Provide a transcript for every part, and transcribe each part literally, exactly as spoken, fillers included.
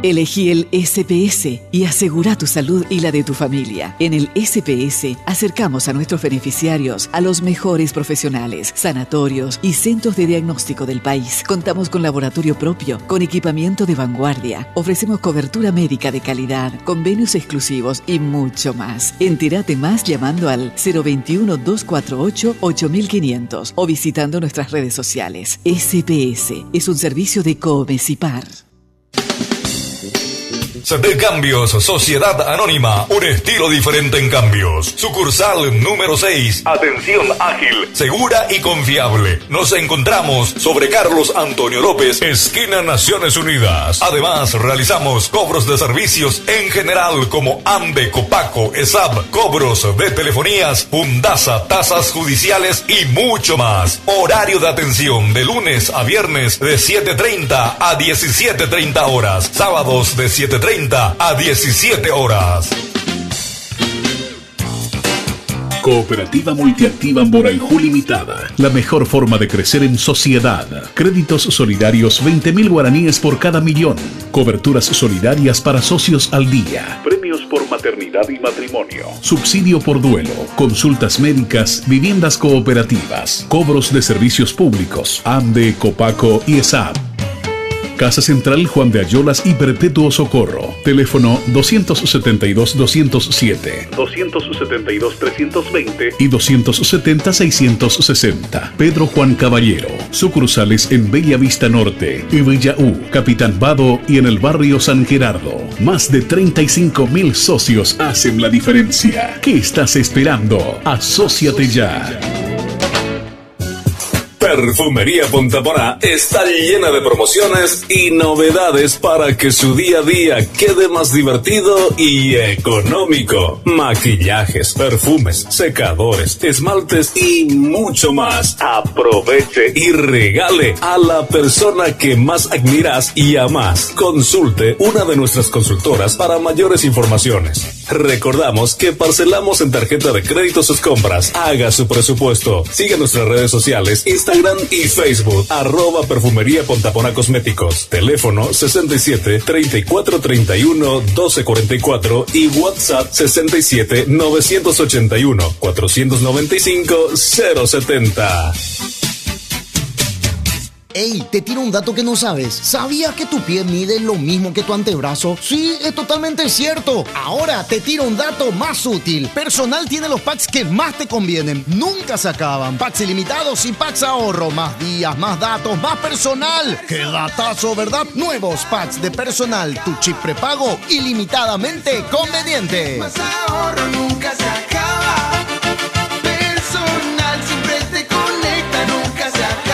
Elegí el S P S y asegura tu salud y la de tu familia. En el S P S acercamos a nuestros beneficiarios a los mejores profesionales, sanatorios y centros de diagnóstico del país. Contamos con laboratorio propio, con equipamiento de vanguardia. Ofrecemos cobertura médica de calidad, convenios exclusivos y mucho más. Entérate más llamando al cero veintiuno, doscientos cuarenta y ocho, ocho mil quinientos o visitando nuestras redes sociales. S P S es un servicio de Comesipar. C D Cambios, Sociedad Anónima, un estilo diferente en cambios. Sucursal número seis. Atención ágil, segura y confiable. Nos encontramos sobre Carlos Antonio López, esquina Naciones Unidas. Además, realizamos cobros de servicios en general como AMBE, Copaco, ESAB, cobros de telefonías, Fundasa, tasas judiciales y mucho más. Horario de atención de lunes a viernes de siete treinta a diecisiete treinta horas. Sábados de siete treinta a diecisiete horas. Cooperativa Multiactiva Moraiju Limitada. La mejor forma de crecer en sociedad. Créditos solidarios veinte mil guaraníes por cada millón. Coberturas solidarias para socios al día. Premios por maternidad y matrimonio. Subsidio por duelo. Consultas médicas. Viviendas cooperativas. Cobros de servicios públicos. AMDE, Copaco y ESAB. Casa Central Juan de Ayolas y Perpetuo Socorro. Teléfono doscientos setenta y dos, doscientos siete, doscientos setenta y dos, trescientos veinte y doscientos setenta, seiscientos sesenta. Pedro Juan Caballero. Sucursales en Bella Vista Norte y Villa U, Capitán Vado y en el barrio San Gerardo. Más de treinta y cinco mil socios hacen la diferencia. ¿Qué estás esperando? Asóciate ya. Perfumería Punta Porá está llena de promociones y novedades para que su día a día quede más divertido y económico. Maquillajes, perfumes, secadores, esmaltes y mucho más. Aproveche y regale a la persona que más admiras y amas. Consulte una de nuestras consultoras para mayores informaciones. Recordamos que parcelamos en tarjeta de crédito sus compras. Haga su presupuesto. Siga nuestras redes sociales, Instagram y Facebook, arroba Perfumería Pontapona Cosméticos. Teléfono sesenta y siete, treinta y cuatro, treinta y uno, doce cuarenta y cuatro y WhatsApp sesenta y siete, novecientos ochenta y uno, cuatrocientos noventa y cinco, cero setenta. Ey, te tiro un dato que no sabes. ¿Sabías que tu pie mide lo mismo que tu antebrazo? Sí, es totalmente cierto. Ahora te tiro un dato más útil. Personal tiene los packs que más te convienen. Nunca se acaban. Packs ilimitados y packs ahorro. Más días, más datos, más personal. ¡Qué datazo, verdad! Nuevos packs de Personal. Tu chip prepago ilimitadamente conveniente. Más ahorro nunca se acaba. Personal siempre te conecta, nunca se acaba.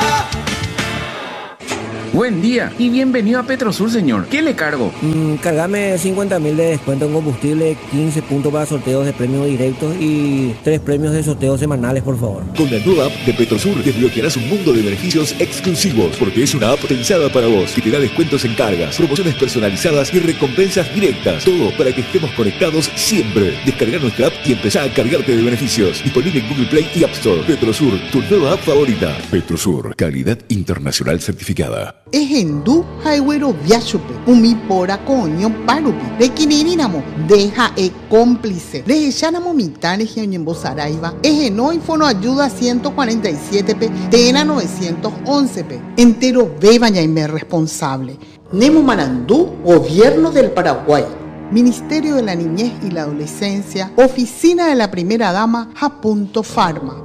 Buen día y bienvenido a Petrosur, señor. ¿Qué le cargo? Mm, cargame cincuenta mil de descuento en combustible, quince puntos para sorteos de premios directos y tres premios de sorteos semanales, por favor. Con la nueva app de Petrosur desbloquearás un mundo de beneficios exclusivos, porque es una app pensada para vos, que te da descuentos en cargas, promociones personalizadas y recompensas directas. Todo para que estemos conectados siempre. Descarga nuestra app y empezá a cargarte de beneficios. Disponible en Google Play y App Store. Petrosur, tu nueva app favorita. Petrosur, calidad internacional certificada. Ejendu Highway Viachupe, Umipora Coño Parupi, de Quinirinamo, deja e cómplice, de Echanamo Mitane Gionyembo Saraiva, Ejenoi Fono Ayuda ciento cuarenta y siete P, Tena novecientos once P, entero Bebañaime responsable, Nemo Marandú, Gobierno del Paraguay. Ministerio de la Niñez y la Adolescencia, Oficina de la Primera Dama, Japunto Pharma.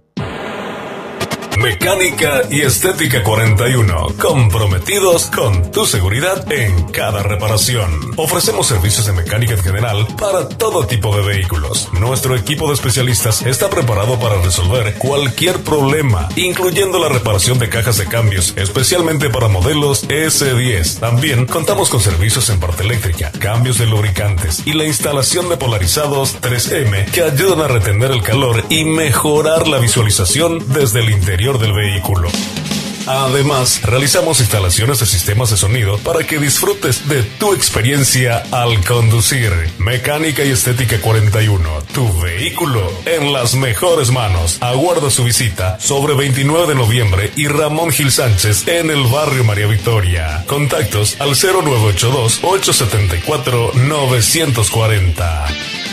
Mecánica y Estética cuarenta y uno, comprometidos con tu seguridad en cada reparación. Ofrecemos servicios de mecánica en general para todo tipo de vehículos. Nuestro equipo de especialistas está preparado para resolver cualquier problema, incluyendo la reparación de cajas de cambios, especialmente para modelos ese diez. También contamos con servicios en parte eléctrica, cambios de lubricantes y la instalación de polarizados tres eme que ayudan a retener el calor y mejorar la visualización desde el interior del vehículo. Además, realizamos instalaciones de sistemas de sonido para que disfrutes de tu experiencia al conducir. Mecánica y Estética cuarenta y uno, tu vehículo en las mejores manos. Aguarda su visita sobre veintinueve de noviembre y Ramón Gil Sánchez en el barrio María Victoria. Contactos al cero nueve ocho dos, ocho siete cuatro, nueve cuatro cero.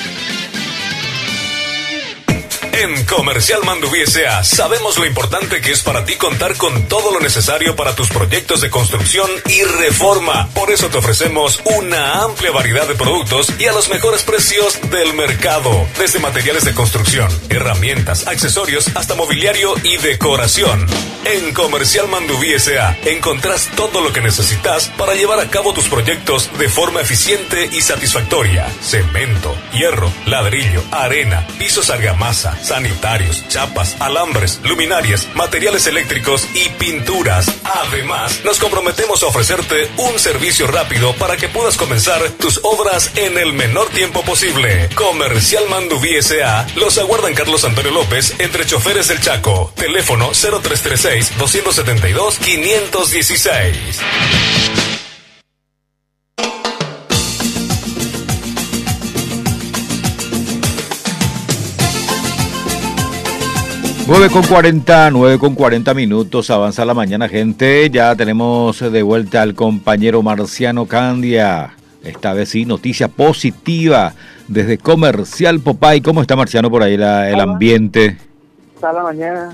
En Comercial Mandubí S A sabemos lo importante que es para ti contar con todo lo necesario para tus proyectos de construcción y reforma. Por eso te ofrecemos una amplia variedad de productos y a los mejores precios del mercado. Desde materiales de construcción, herramientas, accesorios, hasta mobiliario y decoración. En Comercial Mandubí S A encontrás todo lo que necesitas para llevar a cabo tus proyectos de forma eficiente y satisfactoria. Cemento, hierro, ladrillo, arena, pisos argamasa, sanitarios, chapas, alambres, luminarias, materiales eléctricos y pinturas. Además, nos comprometemos a ofrecerte un servicio rápido para que puedas comenzar tus obras en el menor tiempo posible. Comercial Mandubí S A los aguardan Carlos Antonio López entre Choferes del Chaco. Teléfono cero tres tres seis, dos siete dos, cinco uno seis. nueve con cuarenta, nueve con cuarenta minutos, avanza la mañana, gente. Ya tenemos de vuelta al compañero Marciano Candia. Esta vez sí, noticia positiva desde Comercial Popay. ¿Cómo está, Marciano, por ahí la, el ambiente? Está la mañana.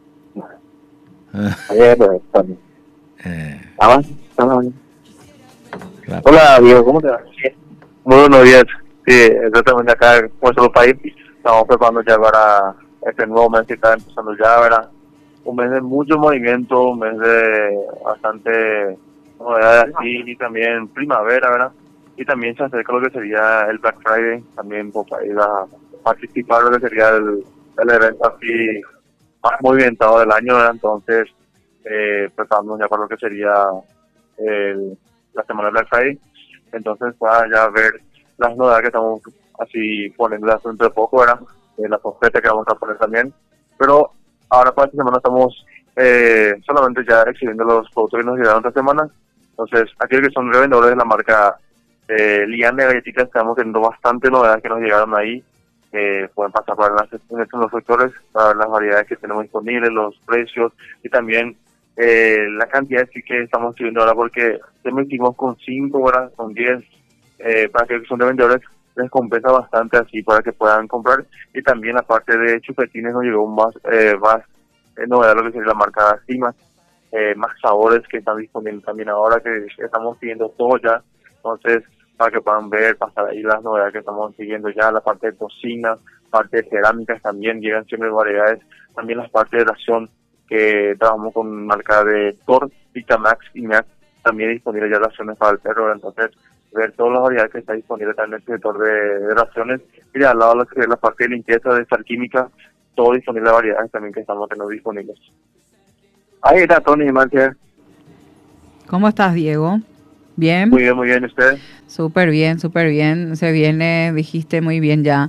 Ayer, pues, eh. ¿Avanza? Está la mañana. Claro. Hola, Diego, ¿cómo te va? Muy buenos días. Sí, exactamente acá en Comercial Popay. Estamos preparando ya para este nuevo mes que está empezando ya, ¿verdad? Un mes de mucho movimiento, un mes de bastante novedades así, y también primavera, ¿verdad? Y también se acerca lo que sería el Black Friday, también pues, para ir a participar lo que sería el, el evento así más movimentado del año, ¿verdad? Entonces, eh, preparándonos ya para lo que sería el, la semana de Black Friday. Entonces, para ya ver las novedades que estamos así poniendo dentro de poco, ¿verdad? Eh, las ofertas que vamos a poner también, pero ahora para esta semana estamos eh, solamente ya exhibiendo los productos que nos llegaron esta semana. Entonces, aquellos que son revendedores de la marca eh, Lian de Galletitas, estamos teniendo bastante novedades que nos llegaron ahí. Eh, pueden pasar por las, en los sectores para ver las variedades que tenemos disponibles, los precios y también eh, la cantidad sí que estamos exhibiendo ahora, porque siempre hicimos con cinco horas, con diez, eh, para aquellos que son revendedores les compensa bastante así para que puedan comprar. Y también la parte de chupetines nos llegó más eh, más eh, novedad lo que sería la marca Cimas, eh, más sabores que están disponibles también ahora, que estamos siguiendo todo ya. Entonces, para que puedan ver, pasar ahí las novedades que estamos siguiendo ya, la parte de cocina, parte de cerámicas también llegan siempre variedades, también las partes de ración que trabajamos con marca de Thor, Vitamax y Max, también disponibles ya raciones para el perro. Entonces, ver todas las variedades que está disponible también en el sector de, de raciones, y al lado de la parte de limpieza, de sal química, todo disponible de variedades también que estamos teniendo disponibles. Ahí está Tony y Marcia. ¿Cómo estás, Diego? ¿Bien? Muy bien, muy bien, ¿usted? Súper bien, súper bien. Se viene, dijiste muy bien ya,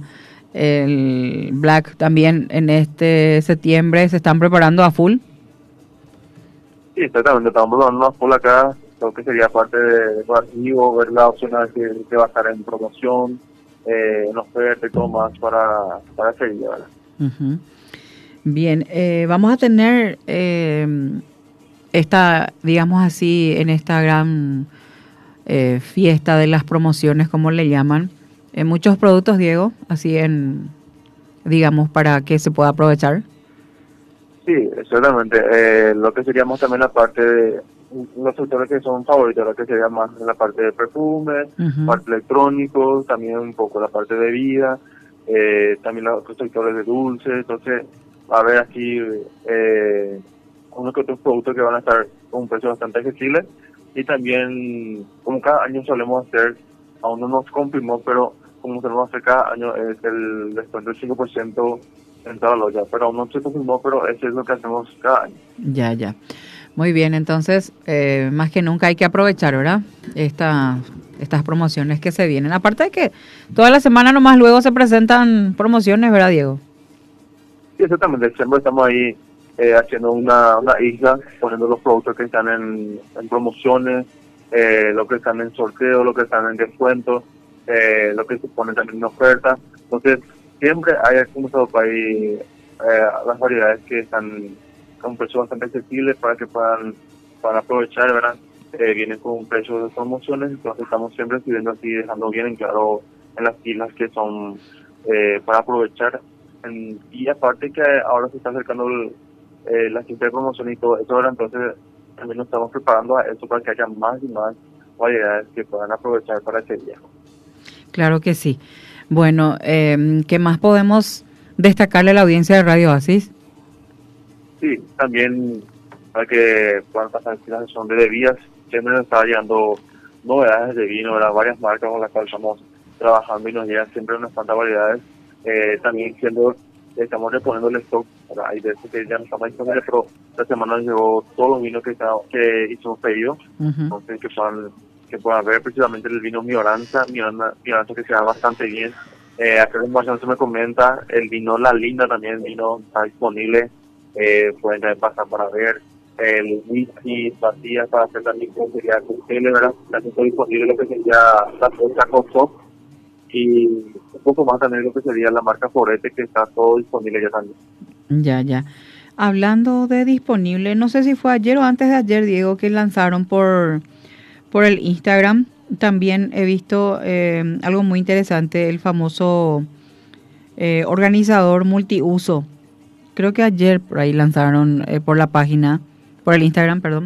el Black también en este septiembre. ¿Se están preparando a full? Sí, exactamente, estamos preparando a full acá. Lo que sería parte de archivo, ver la opción que, que va a estar en promoción, eh, en oferta y todo más para, para seguir, ¿verdad? Uh-huh. Bien, eh, vamos a tener eh, esta, digamos así, en esta gran eh, fiesta de las promociones, como le llaman, eh, muchos productos, Diego, así en, digamos, para que se pueda aprovechar. Sí, exactamente. Eh, lo que seríamos también la parte de los sectores que son favoritos, lo que sería más en la parte de perfumes, uh-huh. parte electrónicos, también un poco la parte de bebida, eh, también los otros sectores de dulces. Entonces va a haber aquí eh, unos que otros productos que van a estar con un precio bastante accesible, y también como cada año solemos hacer, aún no nos confirmó, pero como solemos hacer cada año es el descuento del cinco por ciento en toda la loya, pero aún no se confirmó, pero eso es lo que hacemos cada año. Ya, ya. Muy bien, entonces, eh, más que nunca hay que aprovechar, ¿verdad? Esta, estas promociones que se vienen. Aparte de que toda la semana nomás luego se presentan promociones, ¿verdad, Diego? Sí, exactamente. Siempre estamos ahí eh, haciendo una, una isla, poniendo los productos que están en, en promociones, eh, lo que están en sorteo, lo que están en descuentos, eh, lo que se pone también en oferta. Entonces, siempre hay como hay eh, las variedades que están con precios bastante accesibles para que puedan, puedan aprovechar, ¿verdad? Eh, vienen con precios de promociones, entonces estamos siempre escribiendo así, dejando bien en claro en las filas que son eh, para aprovechar. En, y aparte que ahora se está acercando el, eh, la cita de promoción y todo eso, ¿verdad? Entonces también nos estamos preparando a eso para que haya más y más variedades que puedan aprovechar para ese día. Claro que sí. Bueno, eh, ¿qué más podemos destacarle a la audiencia de Radio Oasis? Sí, también para que puedan pasar la sesión de bebidas, siempre nos está llegando novedades de vino, ¿verdad? Varias marcas con las cuales estamos trabajando y nos llegan siempre unas cuantas variedades. Eh, también siendo, estamos reponiendo el stock, ¿verdad? Hay veces que ya no estamos disponibles, pero esta semana nos llegó todos los vinos que, está, que hicimos pedido, uh-huh. Entonces que puedan, que puedan ver precisamente el vino Mioranza, Mioranza, Mioranza que se da bastante bien. Eh, acá en Barcelona se me comenta, el vino La Linda también, el vino está disponible, eh, pueden también pasar para ver. El whisky, vacías para hacer también como sería cócteles, ¿verdad? También está disponible lo que sería la Costa Coco y un poco más también lo que sería la marca Forete, que está todo disponible ya también. Ya, ya. Hablando de disponible, no sé si fue ayer o antes de ayer, Diego, que lanzaron por, por el Instagram. También he visto eh, algo muy interesante, el famoso eh, organizador multiuso. Creo que ayer por ahí lanzaron eh, por la página, por el Instagram, perdón.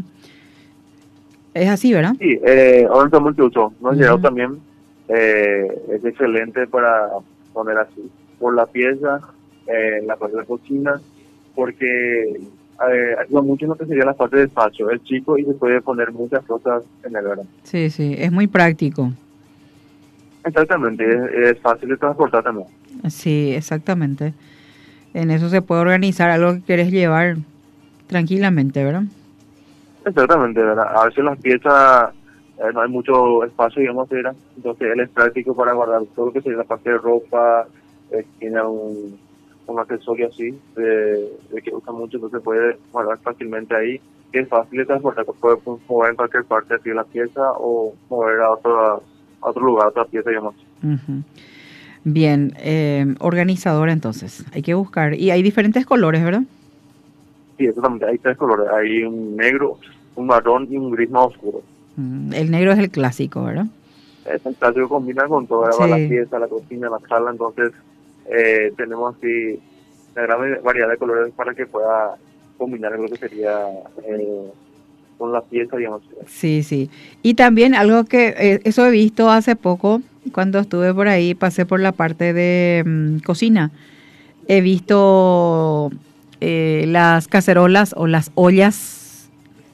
Es así, ¿verdad? Sí, eh, organizador multiuso. Nos uh-huh. llegó también. Eh, es excelente para poner así por la pieza, eh, la parte de la cocina, porque eh, ayuda mucho en lo que sería la parte de despacho. Es chico y se puede poner muchas cosas en el verano. Sí, sí, es muy práctico. Exactamente, es, es fácil de transportar también. Sí, exactamente. En eso se puede organizar algo que quieres llevar tranquilamente, ¿verdad? Exactamente, ¿verdad? A veces las piezas eh, no hay mucho espacio, digamos, ¿verdad? Entonces él es práctico para guardar todo lo que sería la parte de ropa, eh, tiene un, un accesorio así, de, de que usa mucho, entonces puede guardar fácilmente ahí, que es fácil de transportar, puede mover en cualquier parte así de la pieza o mover a otro, a otro lugar, a otra pieza, digamos. Uh-huh. Bien, eh, organizador entonces, hay que buscar. Y hay diferentes colores, ¿verdad? Sí, exactamente, hay tres colores, hay un negro, un marrón y un gris más oscuro. Mm, el negro es el clásico, ¿verdad? Es el clásico, combina con toda sí. la pieza, la cocina, la sala, entonces eh, tenemos así una gran variedad de colores para que pueda combinar lo que sería eh, con la pieza, digamos. Sí, sí. Y también algo que, eh, eso he visto hace poco, cuando estuve por ahí, pasé por la parte de um, cocina, he visto eh, las cacerolas o las ollas,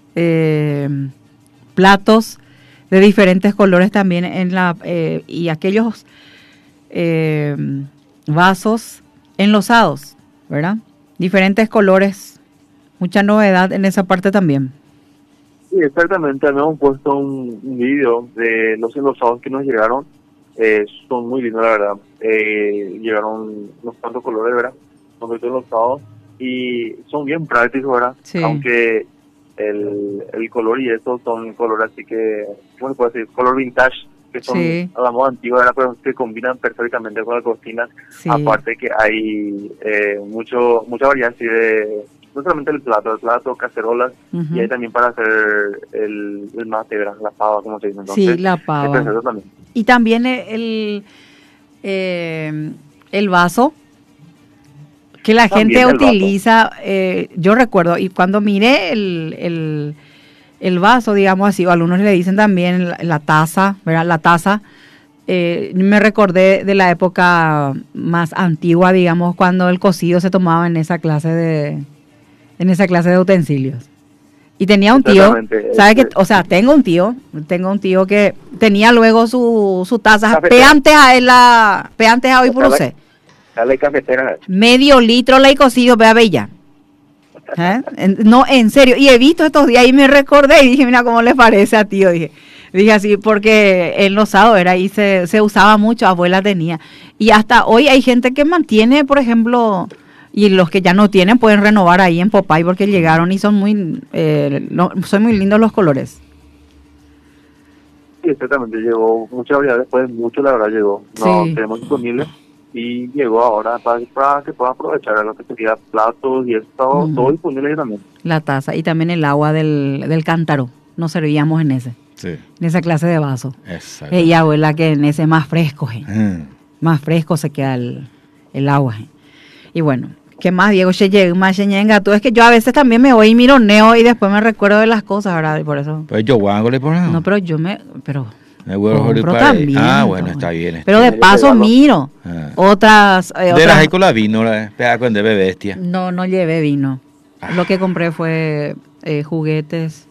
eh, platos de diferentes colores también en la eh, y aquellos eh, vasos enlosados, ¿verdad? Diferentes colores, mucha novedad en esa parte también. Sí, exactamente, hemos puesto un, un video de los enlosados que nos llegaron. Eh, son muy lindos, la verdad. Eh, llegaron unos cuantos colores, ¿verdad? Son muy enlosados y son bien prácticos, ¿verdad? Sí. Aunque el, el color y eso son colores así que, ¿cómo se puede decir? Color vintage, que son sí. a la moda antigua, ¿verdad? Pero que combinan perfectamente con la cocina. Sí. Aparte que hay eh, mucho mucha variedad así de, no solamente el plato, el plato, cacerolas, uh-huh. y hay también para hacer el, el mate, ¿verdad? La pava, como se dice. Entonces, sí, la pava. También. Y también el eh, el vaso que la también gente utiliza, eh, yo recuerdo, y cuando miré el, el, el vaso, digamos así, o algunos le dicen también la, la taza, ¿verdad? La taza, eh, me recordé de la época más antigua, digamos, cuando el cocido se tomaba en esa clase de en esa clase de utensilios. Y tenía un tío, ¿sabes qué? O sea, tengo un tío, tengo un tío que tenía luego su, su taza, peantes a él la, peantes a hoy por usted. Dale cafetera. Medio litro la he cocido, vea bella. ¿Eh? No, en serio. Y he visto estos días y me recordé y dije, mira cómo le parece a tío. Dije, dije así porque él lo sabe, era y se, se usaba mucho, abuela tenía. Y hasta hoy hay gente que mantiene, por ejemplo, Y los que ya no tienen pueden renovar ahí en Popay porque llegaron y son muy, eh, no, son muy lindos los colores. Sí, exactamente, llegó mucha variedad, después mucho la verdad llegó. No Sí. tenemos disponible y llegó ahora para, para que puedan aprovechar lo que sería platos y eso, todo, Ujú. todo disponible ahí también. La taza y también el agua del, del cántaro. Nos servíamos en ese, Sí. en esa clase de vaso. Exacto. Eh, y abuela que en ese más fresco, eh. Mm. más fresco se queda el, el agua. eh. Y bueno, ¿qué más, Diego? Che llega, más cheñenga. Tú es que yo a veces también me voy y mironeo y después me recuerdo de las cosas, ¿verdad? Y por eso. Pues yo guango le pongo. No, pero yo me, pero Me voy a joder compro para- también. Ah, bueno, está bien. Pero de está paso bien. miro Ah. otras, eh, De otras- las hay con la vino, la pega con de bestia. No, no llevé vino. Lo que compré fue eh, juguetes.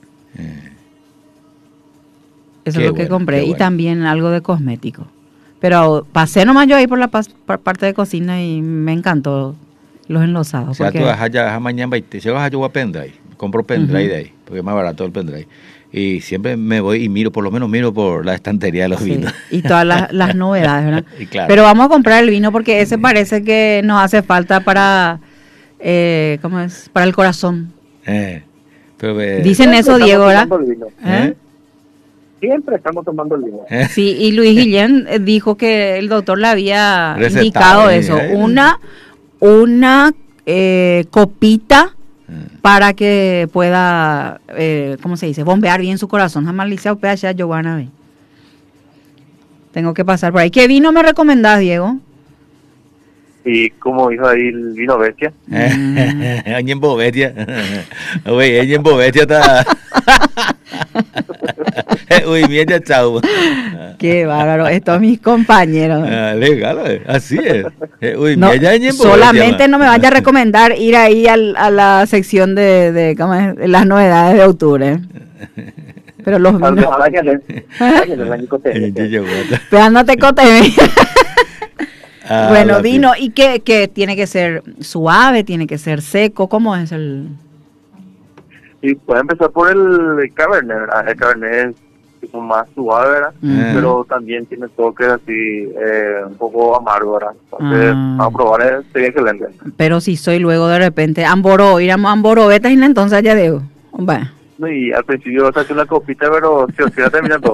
Eso Qué es lo que bueno, compré. qué Y bueno. también algo de cosmético. Pero pasé nomás yo ahí por la pas- por parte de cocina y me encantó los enlosados. O sea, porque- tú vas allá, vas mañana, y te llevas allá a pendrive. Compro pendrive Ujú. de ahí, porque es más barato el pendrive. Y siempre me voy y miro, por lo menos miro por la estantería de los Sí, vinos. y todas las, las novedades, ¿verdad? Y claro. Pero vamos a comprar el vino porque ese parece que nos hace falta para, eh, ¿cómo es? Para el corazón. Eh, pero, eh, Dicen eso, Siempre Diego, estamos ¿verdad? tomando el vino. ¿Eh? Siempre estamos tomando el vino. Sí, y Luis Guillén eh, dijo que el doctor le había Recetado, indicado ¿eh? eso, una, una eh, copita para que pueda, eh, ¿cómo se dice? Bombear bien su corazón. Jamás le hice a P H A Giovanna B. Tengo que pasar por ahí. ¿Qué vino me recomendás, Diego? Y como dijo ahí el vino bestia. Año en Bovetia. Oye, año en Bovetia está. Uy, mira, chao. Qué bárbaro, estos mis compañeros. Ah, legal, eh, así es. Eh, Uy, No, mira, año en Bovetia, solamente man. no me vaya a recomendar ir ahí al- a la sección de, de ¿cómo es? Las novedades de octubre. Pero los vinos... Pegándote cote. Ah, Bueno, la vino, ¿y qué, qué tiene que ser suave? ¿Tiene que ser seco? ¿Cómo es el...? Y puede empezar por el Cabernet, ¿verdad? El Cabernet es tipo más suave, ¿verdad? Mm. Pero también tiene toques así, eh, un poco amargo, ¿verdad? Entonces, Ah. vamos a probar, eh, sería excelente. Pero si soy luego de repente Amboro, ir a Amboro, betas y no, entonces ya digo, bueno. No, y al principio saqué una copita, pero si os quiera terminar todo.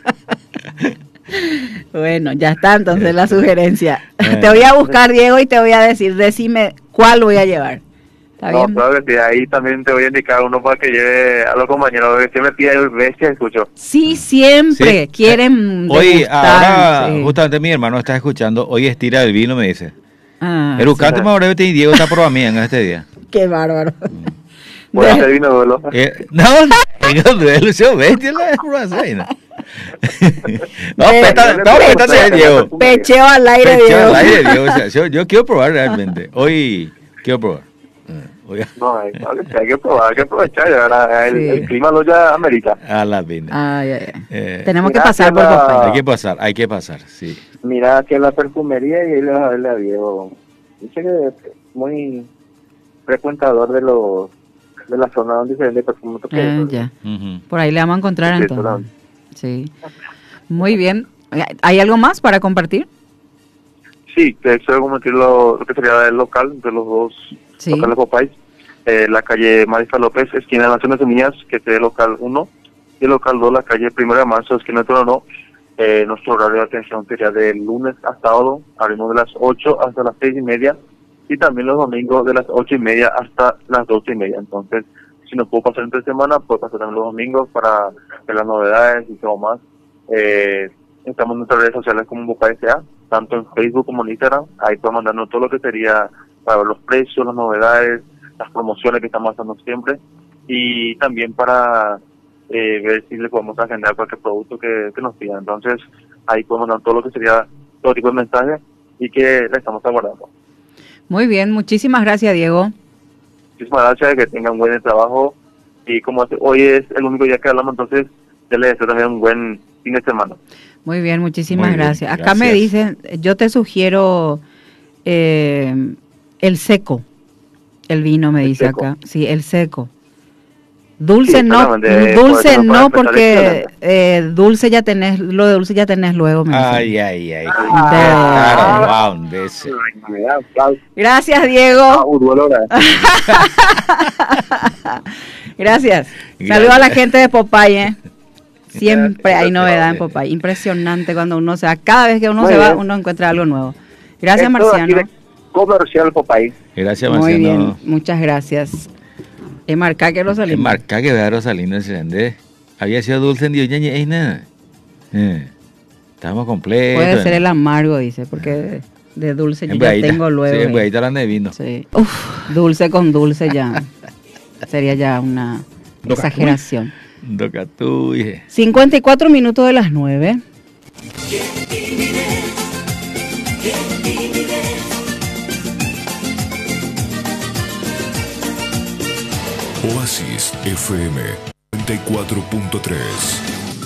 Bueno, ya está entonces la sugerencia. Te voy a buscar, Diego, y te voy a decir, decime cuál voy a llevar. ¿Está No, bien? claro que sí, ahí también te voy a indicar uno para que lleve a los compañeros, que siempre pide el bestia, escucho. Sí, siempre Sí. quieren Hoy, degustar, ahora, sí. justamente mi hermano está escuchando, hoy estira el vino, me dice. Ah, Pero sí. cante más breve y Diego está por mí en este día. Qué bárbaro. Voy a hacer vino duelo. Eh, no, no, duelo, yo bestia la reina. No, Ve- peta, no, pétate, Diego. Pecheo al aire, Pecheo Diego. al aire, Diego. O sea, yo, yo quiero probar realmente. Hoy quiero probar. Eh, Oiga, No, hay, hay que probar, hay que aprovechar, ¿verdad? El, Sí. el clima lo ya amerita. a la pena. Ay, ay, ay. Eh, Tenemos que mira, pasar por que la- Popeye. Hay que pasar, hay que pasar, sí. Mira hacia la perfumería y ahí le vas a verle a Diego. Dice que es muy frecuentador de los de la zona donde se vende perfume. Ah, ya. Ujú. Por ahí le vamos a encontrar Sí, entonces. total. Sí. Muy bien. ¿Hay algo más para compartir? Sí, que eso es como decir lo, lo que sería el local de los dos Sí. locales Popeyes. Eh, la calle Marisa López, esquina de Naciones Unidas, que es el local uno. Y el local dos, la calle Primero de Marzo, esquina de Toronto. Eh, nuestro horario de atención sería de lunes a sábado, abrimos de las ocho hasta las seis y media. Y también los domingos de las ocho y media hasta las doce y media. Entonces, si no puedo pasar entre semana, puedo pasar también los domingos para ver las novedades y todo más. Eh, estamos en nuestras redes sociales como Boca S A, tanto en Facebook como en Instagram. Ahí pueden mandarnos todo lo que sería para ver los precios, las novedades, las promociones que estamos haciendo siempre. Y también para eh, ver si le podemos agendar cualquier producto que, que nos pidan. Entonces, ahí podemos dar todo lo que sería todo tipo de mensajes y que le estamos aguardando. Muy bien, muchísimas gracias, Diego. Muchísimas gracias, que tengan buen trabajo. Y como hace- hoy es el único día que hablamos, entonces ya les deseo también un buen fin de semana. Muy bien, muchísimas Muy bien, gracias. Acá me gracias. dicen, yo te sugiero eh, el seco. El vino me El dice seco. acá. Sí, el seco. Dulce Sí, no, exactamente, dulce por- no por- porque eh, dulce ya tenés, lo de dulce ya tenés luego. me dicen. Ay, ay, ay. Ah. Claro, wow, de ese. Gracias, Diego. Gracias. Saludos a la gente de Popeye. Siempre hay novedad en Popeye. Impresionante cuando uno se va. Cada vez que uno Muy se va, bien. uno encuentra algo nuevo. Gracias, Esto aquí Marciano. de Comercial Popeye. Gracias, Muy Marciano. bien, muchas gracias. Es marca que Rosalina. Es marca que vea Rosalina se ande. Había sido dulce en Dios, ña, ña, nada. Eh, Estamos completos. Puede ser el amargo, dice, porque de dulce yo En ya Braita. tengo luego. Sí, en eh. Braita la de vino. Sí. Uf, dulce con dulce ya. Sería ya una exageración. Docatuy. cincuenta y cuatro minutos de las nueve. Oasis F M noventa y cuatro punto tres.